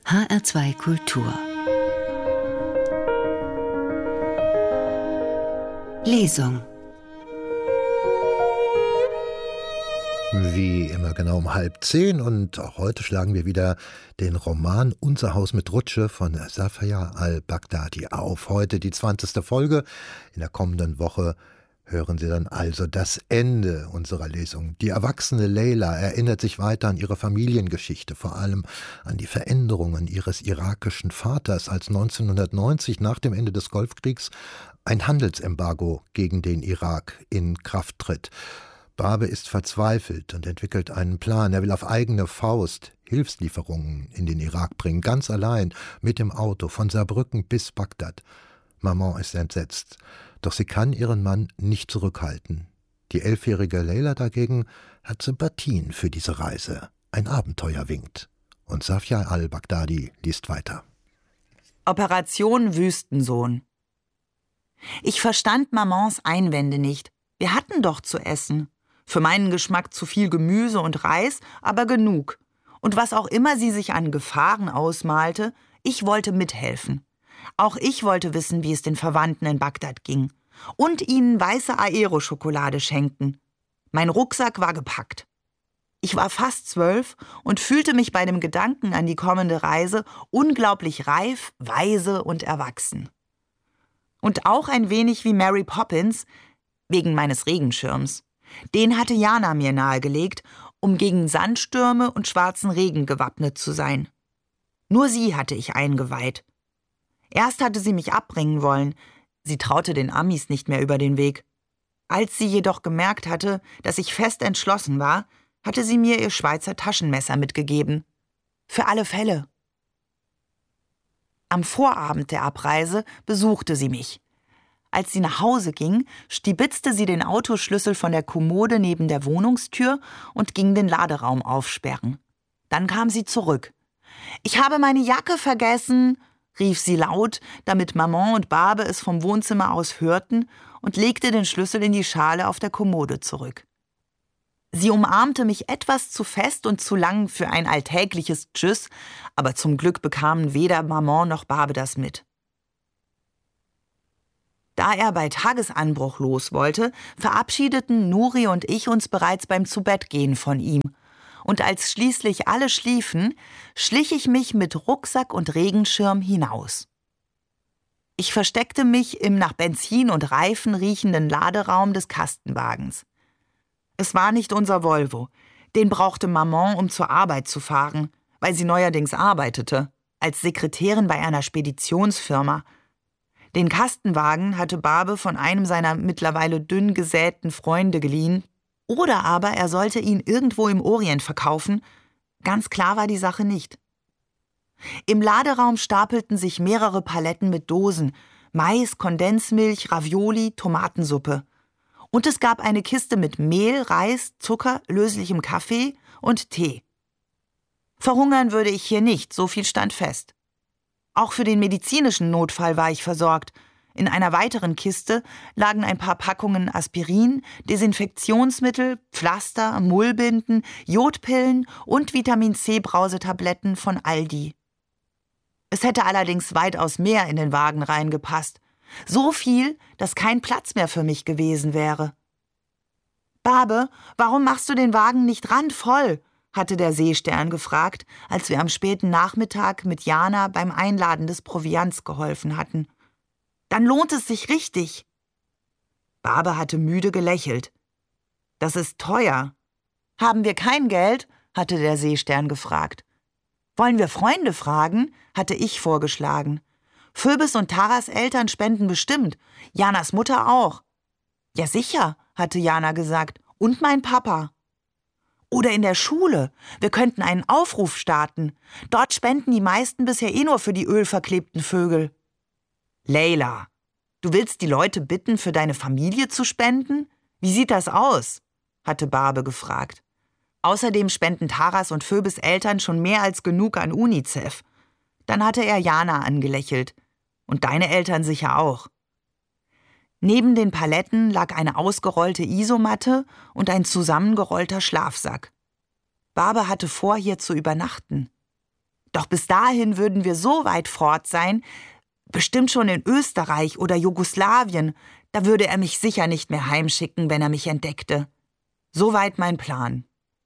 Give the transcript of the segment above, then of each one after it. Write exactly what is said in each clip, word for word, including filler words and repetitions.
H R zwei Kultur Lesung. Wie immer genau um halb zehn, und auch heute schlagen wir wieder den Roman Unser Haus mit Rutsche von Safia al-Baghdadi auf. Heute die zwanzigste Folge. In der kommenden Woche hören Sie dann also das Ende unserer Lesung. Die erwachsene Leila erinnert sich weiter an ihre Familiengeschichte, vor allem an die Veränderungen ihres irakischen Vaters, als neunzehnhundertneunzig nach dem Ende des Golfkriegs ein Handelsembargo gegen den Irak in Kraft tritt. Babe ist verzweifelt und entwickelt einen Plan. Er will auf eigene Faust Hilfslieferungen in den Irak bringen, ganz allein mit dem Auto von Saarbrücken bis Bagdad. Maman ist entsetzt, doch sie kann ihren Mann nicht zurückhalten. Die elfjährige Leila dagegen hat Sympathien für diese Reise. Ein Abenteuer winkt. Und Safia al-Baghdadi liest weiter. Operation Wüstensohn. Ich verstand Mamans Einwände nicht. Wir hatten doch zu essen. Für meinen Geschmack zu viel Gemüse und Reis, aber genug. Und was auch immer sie sich an Gefahren ausmalte, ich wollte mithelfen. Auch ich wollte wissen, wie es den Verwandten in Bagdad ging. Und ihnen weiße Aero-Schokolade schenken. Mein Rucksack war gepackt. Ich war fast zwölf und fühlte mich bei dem Gedanken an die kommende Reise unglaublich reif, weise und erwachsen. Und auch ein wenig wie Mary Poppins, wegen meines Regenschirms. Den hatte Jana mir nahegelegt, um gegen Sandstürme und schwarzen Regen gewappnet zu sein. Nur sie hatte ich eingeweiht. Erst hatte sie mich abbringen wollen. Sie traute den Amis nicht mehr über den Weg. Als sie jedoch gemerkt hatte, dass ich fest entschlossen war, hatte sie mir ihr Schweizer Taschenmesser mitgegeben. Für alle Fälle. Am Vorabend der Abreise besuchte sie mich. Als sie nach Hause ging, stibitzte sie den Autoschlüssel von der Kommode neben der Wohnungstür und ging den Laderaum aufsperren. Dann kam sie zurück. »Ich habe meine Jacke vergessen«, rief sie laut, damit Maman und Babe es vom Wohnzimmer aus hörten, und legte den Schlüssel in die Schale auf der Kommode zurück. Sie umarmte mich etwas zu fest und zu lang für ein alltägliches Tschüss, aber zum Glück bekamen weder Maman noch Babe das mit. Da er bei Tagesanbruch los wollte, verabschiedeten Nuri und ich uns bereits beim Zubettgehen von ihm. Und als schließlich alle schliefen, schlich ich mich mit Rucksack und Regenschirm hinaus. Ich versteckte mich im nach Benzin und Reifen riechenden Laderaum des Kastenwagens. Es war nicht unser Volvo. Den brauchte Maman, um zur Arbeit zu fahren, weil sie neuerdings arbeitete, als Sekretärin bei einer Speditionsfirma. Den Kastenwagen hatte Babe von einem seiner mittlerweile dünn gesäten Freunde geliehen, oder aber er sollte ihn irgendwo im Orient verkaufen. Ganz klar war die Sache nicht. Im Laderaum stapelten sich mehrere Paletten mit Dosen, Mais, Kondensmilch, Ravioli, Tomatensuppe. Und es gab eine Kiste mit Mehl, Reis, Zucker, löslichem Kaffee und Tee. Verhungern würde ich hier nicht, so viel stand fest. Auch für den medizinischen Notfall war ich versorgt. In einer weiteren Kiste lagen ein paar Packungen Aspirin, Desinfektionsmittel, Pflaster, Mullbinden, Jodpillen und Vitamin-C-Brausetabletten von Aldi. Es hätte allerdings weitaus mehr in den Wagen reingepasst. So viel, dass kein Platz mehr für mich gewesen wäre. »Babe, warum machst du den Wagen nicht randvoll?« hatte der Seestern gefragt, als wir am späten Nachmittag mit Jana beim Einladen des Proviants geholfen hatten. »Dann lohnt es sich richtig.« Babe hatte müde gelächelt. »Das ist teuer.« »Haben wir kein Geld?« hatte der Seestern gefragt. »Wollen wir Freunde fragen?« hatte ich vorgeschlagen. »Phoebus und Taras Eltern spenden bestimmt. Janas Mutter auch.« »Ja sicher«, hatte Jana gesagt. »Und mein Papa.« »Oder in der Schule. Wir könnten einen Aufruf starten. Dort spenden die meisten bisher eh nur für die ölverklebten Vögel.« »Leila, du willst die Leute bitten, für deine Familie zu spenden? Wie sieht das aus?« hatte Babe gefragt. Außerdem spenden Taras und Phoebus Eltern schon mehr als genug an UNICEF. Dann hatte er Jana angelächelt. »Und deine Eltern sicher auch.« Neben den Paletten lag eine ausgerollte Isomatte und ein zusammengerollter Schlafsack. Babe hatte vor, hier zu übernachten. Doch bis dahin würden wir so weit fort sein, bestimmt schon in Österreich oder Jugoslawien, da würde er mich sicher nicht mehr heimschicken, wenn er mich entdeckte. Soweit mein Plan.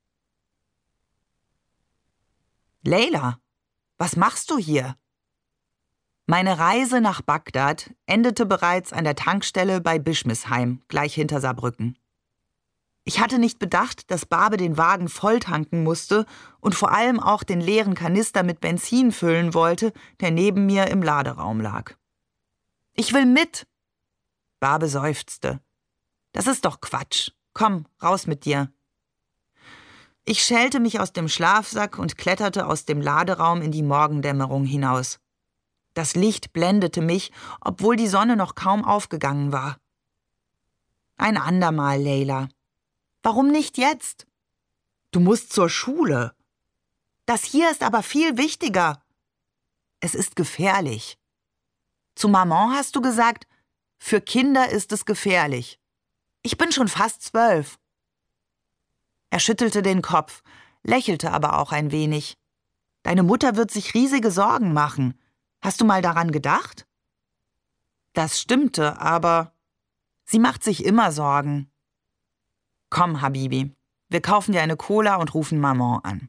Leila, was machst du hier? Meine Reise nach Bagdad endete bereits an der Tankstelle bei Bischmisheim, gleich hinter Saarbrücken. Ich hatte nicht bedacht, dass Barbe den Wagen volltanken musste und vor allem auch den leeren Kanister mit Benzin füllen wollte, der neben mir im Laderaum lag. »Ich will mit!« Barbe seufzte. »Das ist doch Quatsch. Komm, raus mit dir.« Ich schälte mich aus dem Schlafsack und kletterte aus dem Laderaum in die Morgendämmerung hinaus. Das Licht blendete mich, obwohl die Sonne noch kaum aufgegangen war. »Ein andermal, Leila. Warum nicht jetzt? Du musst zur Schule. Das hier ist aber viel wichtiger. Es ist gefährlich. Zu Maman hast du gesagt, für Kinder ist es gefährlich. Ich bin schon fast zwölf.« Er schüttelte den Kopf, lächelte aber auch ein wenig. »Deine Mutter wird sich riesige Sorgen machen. Hast du mal daran gedacht?« Das stimmte, aber sie macht sich immer Sorgen. »Komm, Habibi, wir kaufen dir eine Cola und rufen Maman an.«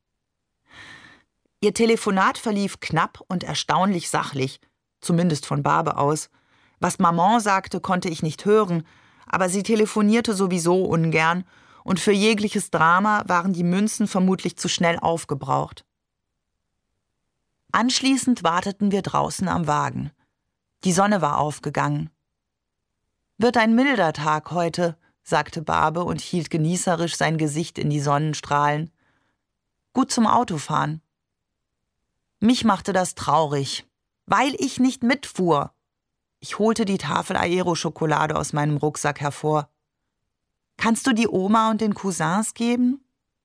Ihr Telefonat verlief knapp und erstaunlich sachlich, zumindest von Barbe aus. Was Maman sagte, konnte ich nicht hören, aber sie telefonierte sowieso ungern und für jegliches Drama waren die Münzen vermutlich zu schnell aufgebraucht. Anschließend warteten wir draußen am Wagen. Die Sonne war aufgegangen. »Wird ein milder Tag heute«, sagte Barbe und hielt genießerisch sein Gesicht in die Sonnenstrahlen. »Gut zum Autofahren.« Mich machte das traurig, weil ich nicht mitfuhr. Ich holte die Tafel Aero-Schokolade aus meinem Rucksack hervor. »Kannst du die Oma und den Cousins geben?«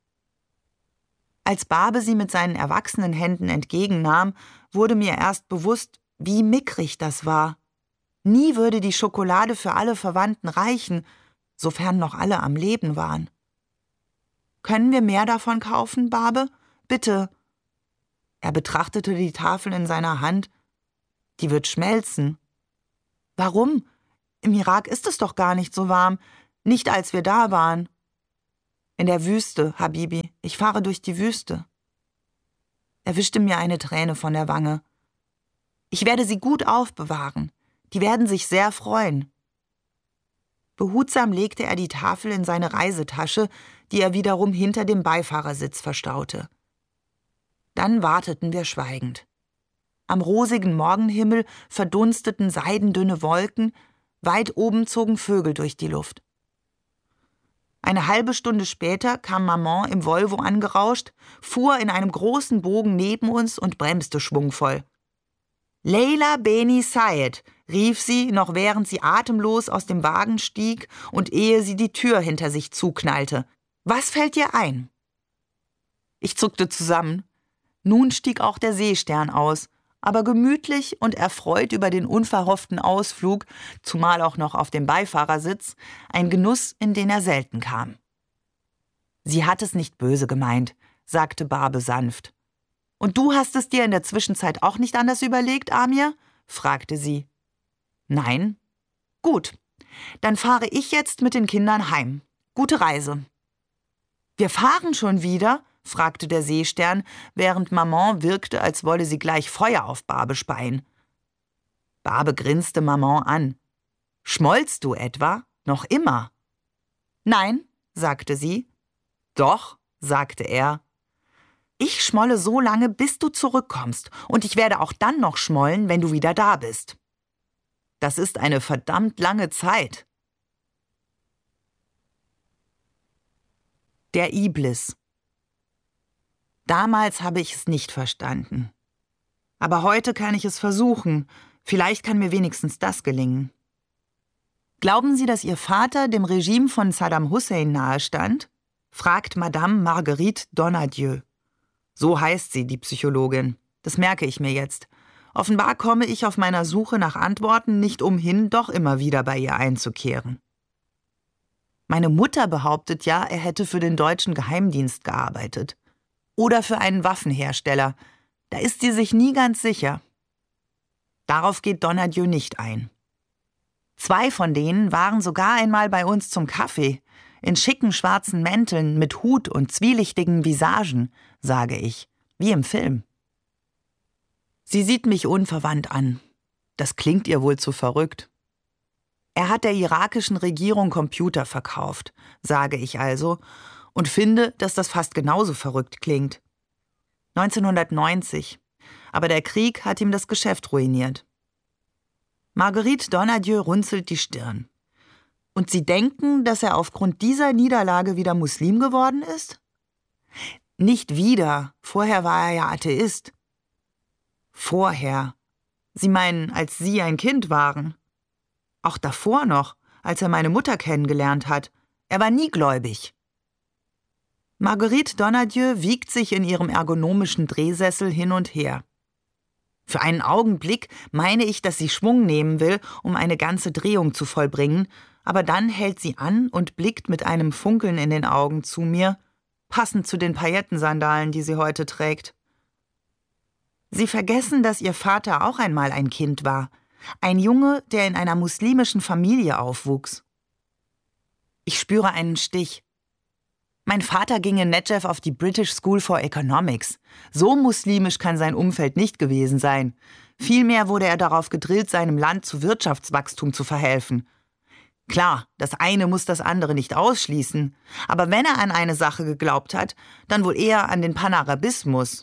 Als Barbe sie mit seinen erwachsenen Händen entgegennahm, wurde mir erst bewusst, wie mickrig das war. Nie würde die Schokolade für alle Verwandten reichen, sofern noch alle am Leben waren. »Können wir mehr davon kaufen, Barbe? Bitte.« Er betrachtete die Tafel in seiner Hand. »Die wird schmelzen.« »Warum? Im Irak ist es doch gar nicht so warm. Nicht, als wir da waren.« »In der Wüste, Habibi. Ich fahre durch die Wüste.« Er wischte mir eine Träne von der Wange. »Ich werde sie gut aufbewahren. Die werden sich sehr freuen.« Behutsam legte er die Tafel in seine Reisetasche, die er wiederum hinter dem Beifahrersitz verstaute. Dann warteten wir schweigend. Am rosigen Morgenhimmel verdunsteten seidendünne Wolken, weit oben zogen Vögel durch die Luft. Eine halbe Stunde später kam Maman im Volvo angerauscht, fuhr in einem großen Bogen neben uns und bremste schwungvoll. »Leila Beni Sayed«, rief sie, noch während sie atemlos aus dem Wagen stieg und ehe sie die Tür hinter sich zuknallte. »Was fällt dir ein?« Ich zuckte zusammen. Nun stieg auch der Seestern aus, aber gemütlich und erfreut über den unverhofften Ausflug, zumal auch noch auf dem Beifahrersitz, ein Genuss, in den er selten kam. »Sie hat es nicht böse gemeint«, sagte Barbe sanft. »Und du hast es dir in der Zwischenzeit auch nicht anders überlegt, Amir?« fragte sie. »Nein.« »Gut, dann fahre ich jetzt mit den Kindern heim. Gute Reise.« »Wir fahren schon wieder?« fragte der Seestern, während Maman wirkte, als wolle sie gleich Feuer auf Barbe speien. Barbe grinste Maman an. »Schmollst du etwa? Noch immer?« »Nein«, sagte sie. »Doch«, sagte er. »Ich schmolle so lange, bis du zurückkommst, und ich werde auch dann noch schmollen, wenn du wieder da bist.« »Das ist eine verdammt lange Zeit.« Der Iblis. Damals habe ich es nicht verstanden. Aber heute kann ich es versuchen. Vielleicht kann mir wenigstens das gelingen. Glauben Sie, dass Ihr Vater dem Regime von Saddam Hussein nahestand? Fragt Madame Marguerite Donadieu. So heißt sie, die Psychologin. Das merke ich mir jetzt. Offenbar komme ich auf meiner Suche nach Antworten nicht umhin, doch immer wieder bei ihr einzukehren. Meine Mutter behauptet ja, er hätte für den deutschen Geheimdienst gearbeitet. Oder für einen Waffenhersteller. Da ist sie sich nie ganz sicher. Darauf geht Donadieu nicht ein. Zwei von denen waren sogar einmal bei uns zum Kaffee, in schicken schwarzen Mänteln mit Hut und zwielichtigen Visagen, sage ich, wie im Film. Sie sieht mich unverwandt an. Das klingt ihr wohl zu verrückt. Er hat der irakischen Regierung Computer verkauft, sage ich also, und finde, dass das fast genauso verrückt klingt. neunzehnhundertneunzig. Aber der Krieg hat ihm das Geschäft ruiniert. Marguerite Donadieu runzelt die Stirn. Und Sie denken, dass er aufgrund dieser Niederlage wieder Muslim geworden ist? Nicht wieder. Vorher war er ja Atheist. Vorher. Sie meinen, als Sie ein Kind waren. Auch davor noch, als er meine Mutter kennengelernt hat. Er war nie gläubig. Marguerite Donadieu wiegt sich in ihrem ergonomischen Drehsessel hin und her. Für einen Augenblick meine ich, dass sie Schwung nehmen will, um eine ganze Drehung zu vollbringen, aber dann hält sie an und blickt mit einem Funkeln in den Augen zu mir, passend zu den Paillettensandalen, die sie heute trägt. Sie vergessen, dass Ihr Vater auch einmal ein Kind war, ein Junge, der in einer muslimischen Familie aufwuchs. Ich spüre einen Stich. Mein Vater ging in Nedjev auf die British School for Economics. So muslimisch kann sein Umfeld nicht gewesen sein. Vielmehr wurde er darauf gedrillt, seinem Land zu Wirtschaftswachstum zu verhelfen. Klar, das eine muss das andere nicht ausschließen. Aber wenn er an eine Sache geglaubt hat, dann wohl eher an den Panarabismus.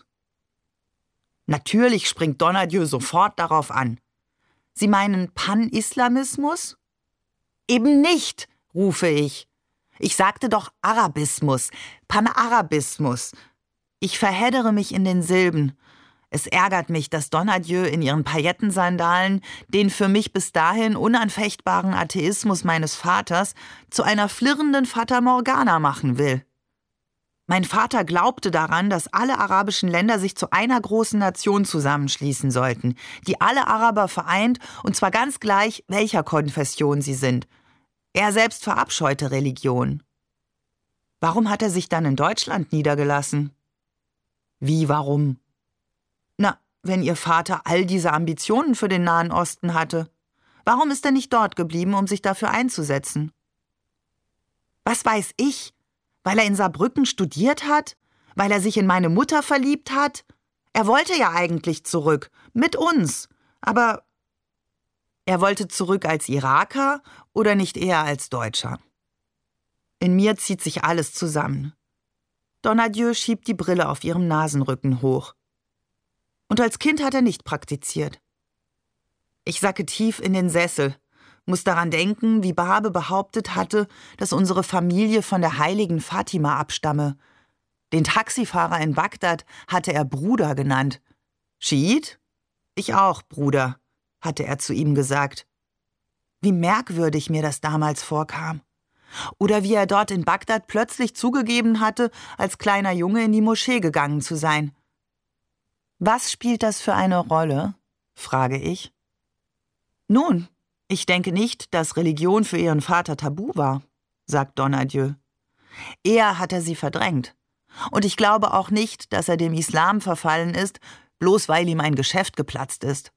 Natürlich springt Donadieu sofort darauf an. Sie meinen Pan-Islamismus? Eben nicht, rufe ich. Ich sagte doch Arabismus, Panarabismus. Ich verheddere mich in den Silben. Es ärgert mich, dass Donadieu in ihren Paillettensandalen den für mich bis dahin unanfechtbaren Atheismus meines Vaters zu einer flirrenden Fata Morgana machen will. Mein Vater glaubte daran, dass alle arabischen Länder sich zu einer großen Nation zusammenschließen sollten, die alle Araber vereint, und zwar ganz gleich, welcher Konfession sie sind. Er selbst verabscheute Religion. Warum hat er sich dann in Deutschland niedergelassen? Wie, warum? Na, wenn Ihr Vater all diese Ambitionen für den Nahen Osten hatte, warum ist er nicht dort geblieben, um sich dafür einzusetzen? Was weiß ich? Weil er in Saarbrücken studiert hat? Weil er sich in meine Mutter verliebt hat? Er wollte ja eigentlich zurück, mit uns, aber er wollte zurück als Iraker oder nicht eher als Deutscher? In mir zieht sich alles zusammen. Donadieu schiebt die Brille auf ihrem Nasenrücken hoch. Und als Kind hat er nicht praktiziert. Ich sacke tief in den Sessel, muss daran denken, wie Barbe behauptet hatte, dass unsere Familie von der heiligen Fatima abstamme. Den Taxifahrer in Bagdad hatte er Bruder genannt. Schiit? Ich auch, Bruder, hatte er zu ihm gesagt. Wie merkwürdig mir das damals vorkam. Oder wie er dort in Bagdad plötzlich zugegeben hatte, als kleiner Junge in die Moschee gegangen zu sein. Was spielt das für eine Rolle? Frage ich. Nun, ich denke nicht, dass Religion für Ihren Vater tabu war, sagt Donadieu. Eher hat er sie verdrängt. Und ich glaube auch nicht, dass er dem Islam verfallen ist, bloß weil ihm ein Geschäft geplatzt ist.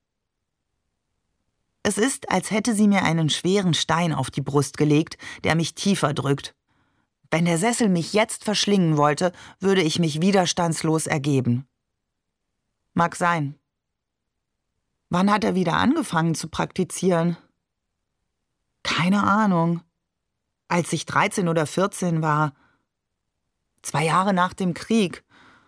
Es ist, als hätte sie mir einen schweren Stein auf die Brust gelegt, der mich tiefer drückt. Wenn der Sessel mich jetzt verschlingen wollte, würde ich mich widerstandslos ergeben. Mag sein. Wann hat er wieder angefangen zu praktizieren? Keine Ahnung. Als ich dreizehn oder vierzehn war. Zwei Jahre nach dem Krieg.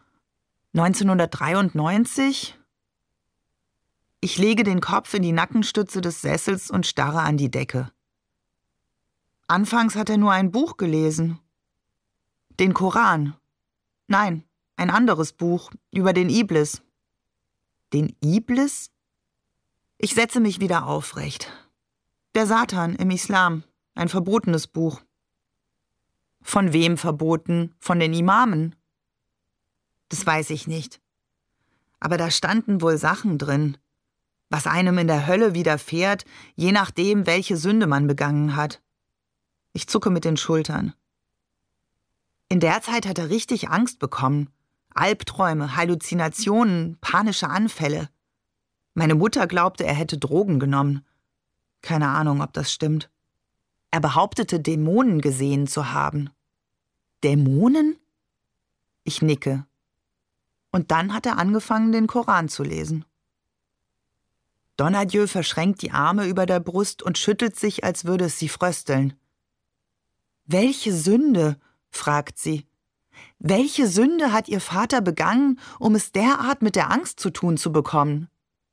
neunzehnhundertdreiundneunzig? Ich lege den Kopf in die Nackenstütze des Sessels und starre an die Decke. Anfangs hat er nur ein Buch gelesen. Den Koran. Nein, ein anderes Buch über den Iblis. Den Iblis? Ich setze mich wieder aufrecht. Der Satan im Islam, ein verbotenes Buch. Von wem verboten? Von den Imamen? Das weiß ich nicht. Aber da standen wohl Sachen drin, was einem in der Hölle widerfährt, je nachdem, welche Sünde man begangen hat. Ich zucke mit den Schultern. In der Zeit hat er richtig Angst bekommen, Albträume, Halluzinationen, panische Anfälle. Meine Mutter glaubte, er hätte Drogen genommen. Keine Ahnung, ob das stimmt. Er behauptete, Dämonen gesehen zu haben. Dämonen? Ich nicke. Und dann hat er angefangen, den Koran zu lesen. Donadieu verschränkt die Arme über der Brust und schüttelt sich, als würde es sie frösteln. »Welche Sünde?« fragt sie. »Welche Sünde hat Ihr Vater begangen, um es derart mit der Angst zu tun zu bekommen?«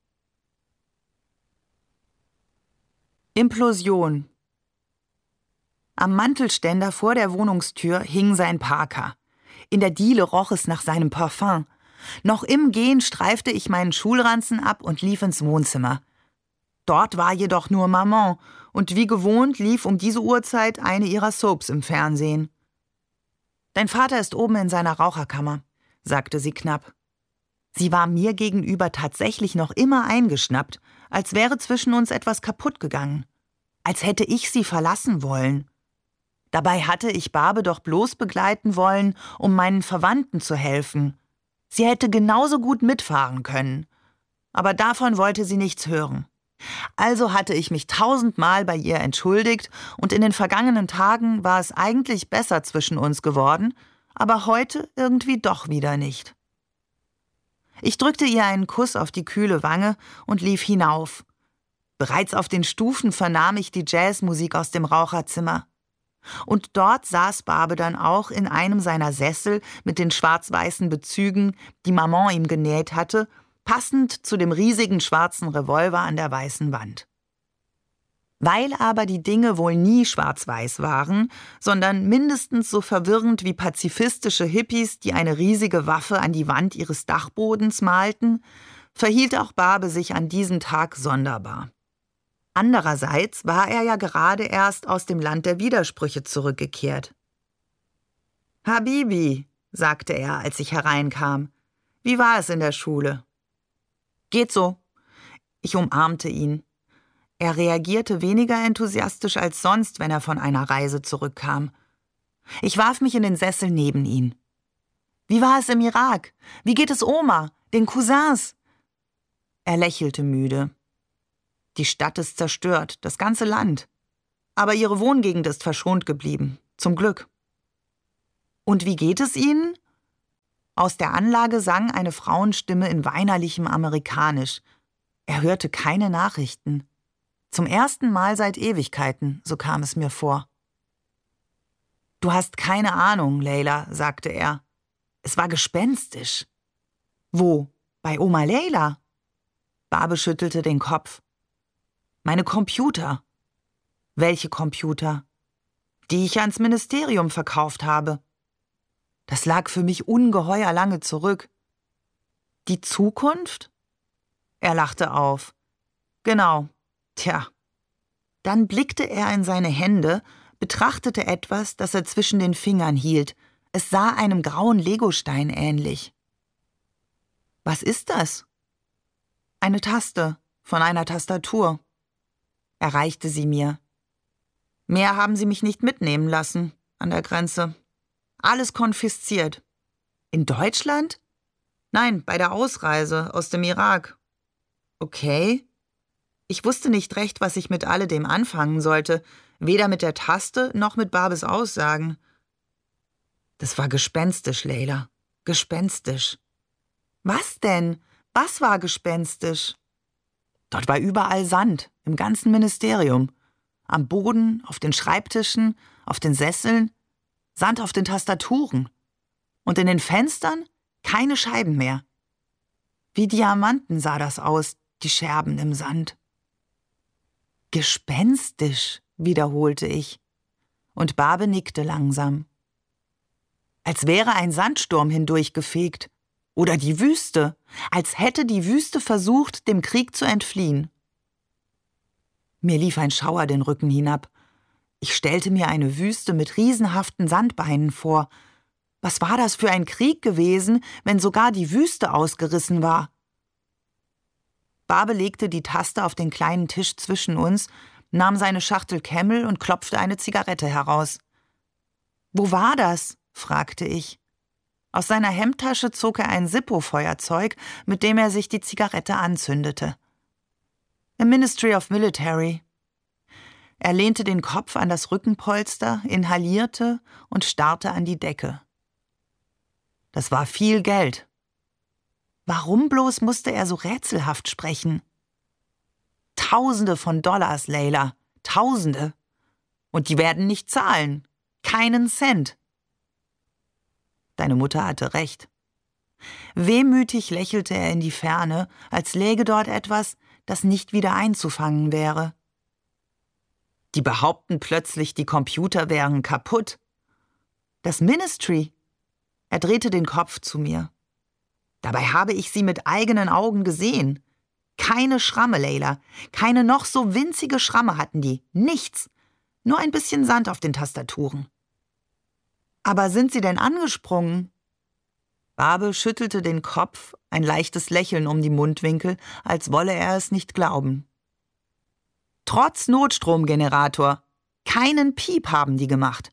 Implosion. Am Mantelständer vor der Wohnungstür hing sein Parker. In der Diele roch es nach seinem Parfum. Noch im Gehen streifte ich meinen Schulranzen ab und lief ins Wohnzimmer. Dort war jedoch nur Maman, und wie gewohnt lief um diese Uhrzeit eine ihrer Soaps im Fernsehen. »Dein Vater ist oben in seiner Raucherkammer«, sagte sie knapp. Sie war mir gegenüber tatsächlich noch immer eingeschnappt, als wäre zwischen uns etwas kaputt gegangen. Als hätte ich sie verlassen wollen. Dabei hatte ich Barbe doch bloß begleiten wollen, um meinen Verwandten zu helfen. Sie hätte genauso gut mitfahren können. Aber davon wollte sie nichts hören. Also hatte ich mich tausendmal bei ihr entschuldigt und in den vergangenen Tagen war es eigentlich besser zwischen uns geworden, aber heute irgendwie doch wieder nicht. Ich drückte ihr einen Kuss auf die kühle Wange und lief hinauf. Bereits auf den Stufen vernahm ich die Jazzmusik aus dem Raucherzimmer. Und dort saß Barbe dann auch in einem seiner Sessel mit den schwarz-weißen Bezügen, die Maman ihm genäht hatte, passend zu dem riesigen schwarzen Revolver an der weißen Wand. Weil aber die Dinge wohl nie schwarz-weiß waren, sondern mindestens so verwirrend wie pazifistische Hippies, die eine riesige Waffe an die Wand ihres Dachbodens malten, verhielt auch Barbe sich an diesem Tag sonderbar. Andererseits war er ja gerade erst aus dem Land der Widersprüche zurückgekehrt. »Habibi«, sagte er, als ich hereinkam, »wie war es in der Schule?« »Geht so.« Ich umarmte ihn. Er reagierte weniger enthusiastisch als sonst, wenn er von einer Reise zurückkam. Ich warf mich in den Sessel neben ihn. »Wie war es im Irak? Wie geht es Oma, den Cousins?« Er lächelte müde. »Die Stadt ist zerstört, das ganze Land. Aber ihre Wohngegend ist verschont geblieben, zum Glück.« »Und wie geht es Ihnen?« Aus der Anlage sang eine Frauenstimme in weinerlichem Amerikanisch. Er hörte keine Nachrichten. Zum ersten Mal seit Ewigkeiten, so kam es mir vor. »Du hast keine Ahnung, Leila«, sagte er. »Es war gespenstisch.« »Wo? Bei Oma Leila?« Barbe schüttelte den Kopf. »Meine Computer.« »Welche Computer?« »Die ich ans Ministerium verkauft habe.« Das lag für mich ungeheuer lange zurück. »Die Zukunft?« Er lachte auf. »Genau. Tja.« Dann blickte er in seine Hände, betrachtete etwas, das er zwischen den Fingern hielt. Es sah einem grauen Legostein ähnlich. »Was ist das?« »Eine Taste von einer Tastatur.« Er reichte sie mir. »Mehr haben sie mich nicht mitnehmen lassen an der Grenze. Alles konfisziert.« »In Deutschland?« »Nein, bei der Ausreise aus dem Irak.« »Okay.« Ich wusste nicht recht, was ich mit alledem anfangen sollte, weder mit der Taste noch mit Barbes Aussagen. Das war gespenstisch, Leila, gespenstisch. »Was denn? Was war gespenstisch?« »Dort war überall Sand, im ganzen Ministerium. Am Boden, auf den Schreibtischen, auf den Sesseln, Sand auf den Tastaturen. Und in den Fenstern keine Scheiben mehr. Wie Diamanten sah das aus, die Scherben im Sand.« »Gespenstisch«, wiederholte ich. Und Barbe nickte langsam. Als wäre ein Sandsturm hindurchgefegt. Oder die Wüste, als hätte die Wüste versucht, dem Krieg zu entfliehen. Mir lief ein Schauer den Rücken hinab. Ich stellte mir eine Wüste mit riesenhaften Sandbeinen vor. Was war das für ein Krieg gewesen, wenn sogar die Wüste ausgerissen war? Barbe legte die Taste auf den kleinen Tisch zwischen uns, nahm seine Schachtel Camel und klopfte eine Zigarette heraus. »Wo war das?« fragte ich. Aus seiner Hemdtasche zog er ein Zippo-Feuerzeug, mit dem er sich die Zigarette anzündete. »The Ministry of Military.« Er lehnte den Kopf an das Rückenpolster, inhalierte und starrte an die Decke. Das war viel Geld. Warum bloß musste er so rätselhaft sprechen? Tausende von Dollars, Leila, Tausende. Und die werden nicht zahlen. Keinen Cent. Deine Mutter hatte recht. Wehmütig lächelte er in die Ferne, als läge dort etwas, das nicht wieder einzufangen wäre. Die behaupten plötzlich, die Computer wären kaputt. Das Ministry. Er drehte den Kopf zu mir. Dabei habe ich sie mit eigenen Augen gesehen. Keine Schramme, Leila. Keine noch so winzige Schramme hatten die. Nichts. Nur ein bisschen Sand auf den Tastaturen. Aber sind sie denn angesprungen? Barbe schüttelte den Kopf, ein leichtes Lächeln um die Mundwinkel, als wolle er es nicht glauben. Trotz Notstromgenerator. Keinen Piep haben die gemacht.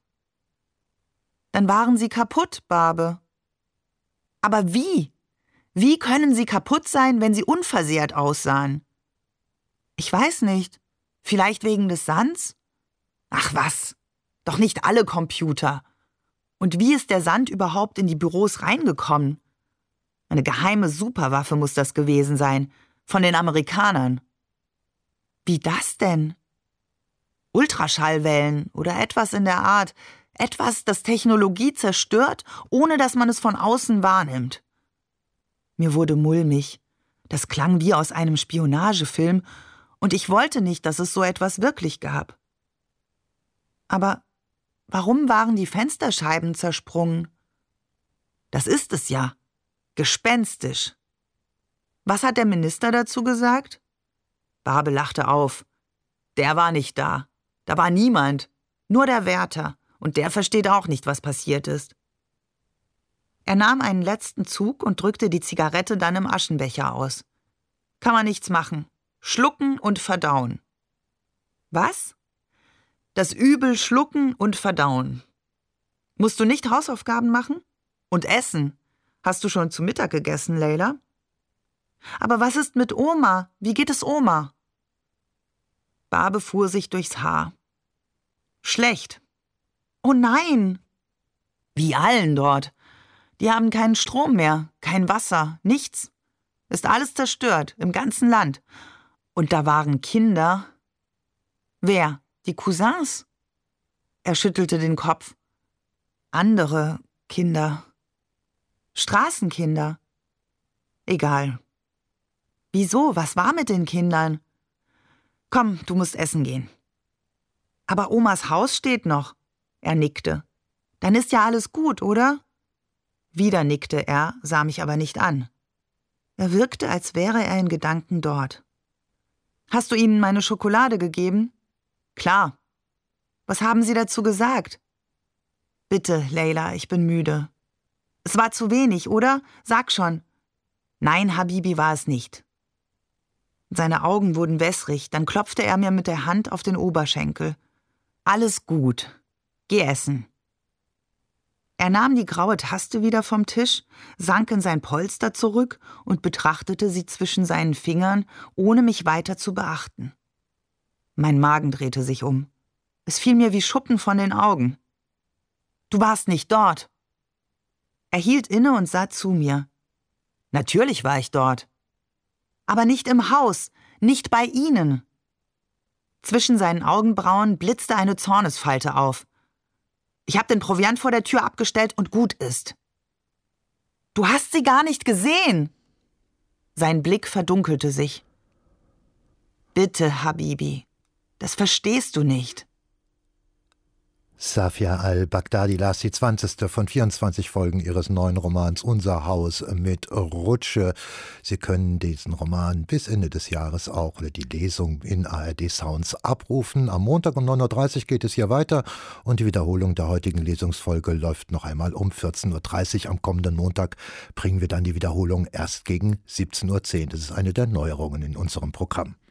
Dann waren sie kaputt, Barbe. Aber wie? Wie können sie kaputt sein, wenn sie unversehrt aussahen? Ich weiß nicht. Vielleicht wegen des Sands? Ach was, doch nicht alle Computer. Und wie ist der Sand überhaupt in die Büros reingekommen? Eine geheime Superwaffe muss das gewesen sein, von den Amerikanern. Wie das denn? Ultraschallwellen oder etwas in der Art, etwas, das Technologie zerstört, ohne dass man es von außen wahrnimmt. Mir wurde mulmig. Das klang wie aus einem Spionagefilm, und ich wollte nicht, dass es so etwas wirklich gab. Aber warum waren die Fensterscheiben zersprungen? Das ist es ja. Gespenstisch. Was hat der Minister dazu gesagt? Barbe lachte auf. Der war nicht da. Da war niemand. Nur der Wärter. Und der versteht auch nicht, was passiert ist. Er nahm einen letzten Zug und drückte die Zigarette dann im Aschenbecher aus. Kann man nichts machen. Schlucken und verdauen. Was? Das Übel schlucken und verdauen. Musst du nicht Hausaufgaben machen? Und essen? Hast du schon zu Mittag gegessen, Leila? Aber was ist mit Oma? Wie geht es Oma? Barbe fuhr sich durchs Haar. Schlecht. Oh nein! Wie allen dort. Die haben keinen Strom mehr, kein Wasser, nichts. Ist alles zerstört, im ganzen Land. Und da waren Kinder. Wer? Die Cousins? Er schüttelte den Kopf. Andere Kinder. Straßenkinder. Egal. Wieso? Was war mit den Kindern? Komm, du musst essen gehen. Aber Omas Haus steht noch. Er nickte. Dann ist ja alles gut, oder? Wieder nickte er, sah mich aber nicht an. Er wirkte, als wäre er in Gedanken dort. Hast du ihnen meine Schokolade gegeben? Klar. Was haben sie dazu gesagt? Bitte, Leila, ich bin müde. Es war zu wenig, oder? Sag schon. Nein, Habibi war es nicht. Seine Augen wurden wässrig, dann klopfte er mir mit der Hand auf den Oberschenkel. Alles gut. Geh essen. Er nahm die graue Taste wieder vom Tisch, sank in sein Polster zurück und betrachtete sie zwischen seinen Fingern, ohne mich weiter zu beachten. Mein Magen drehte sich um. Es fiel mir wie Schuppen von den Augen. Du warst nicht dort. Er hielt inne und sah zu mir. Natürlich war ich dort. Aber nicht im Haus, nicht bei Ihnen. Zwischen seinen Augenbrauen blitzte eine Zornesfalte auf. Ich habe den Proviant vor der Tür abgestellt und gut ist. Du hast sie gar nicht gesehen. Sein Blick verdunkelte sich. Bitte, Habibi, das verstehst du nicht. Safia al-Baghdadi las die zwanzigste von vierundzwanzig Folgen ihres neuen Romans Unser Haus mit Rutsche. Sie können diesen Roman bis Ende des Jahres auch oder die Lesung in A R D Sounds abrufen. Am Montag um neun Uhr dreißig geht es hier weiter und die Wiederholung der heutigen Lesungsfolge läuft noch einmal um vierzehn Uhr dreißig. Am kommenden Montag bringen wir dann die Wiederholung erst gegen siebzehn Uhr zehn. Das ist eine der Neuerungen in unserem Programm.